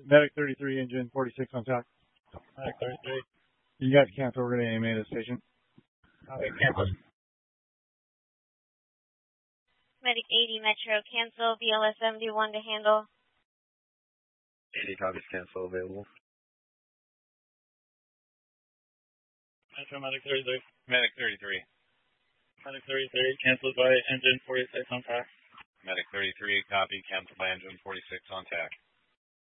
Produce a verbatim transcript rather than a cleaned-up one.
Medic thirty-three, engine forty-six on tack. Medic thirty-three. You guys cancel over to A M A to the station. Okay, cancel. Medic eighty, Metro, cancel. V L S seventy-one to handle. eighty copies, cancel available. Metro, Medic thirty-three. Medic thirty-three. Medic thirty-three, canceled by engine forty-six on tack. Medic thirty-three, copy, cancel by engine forty-six on tack.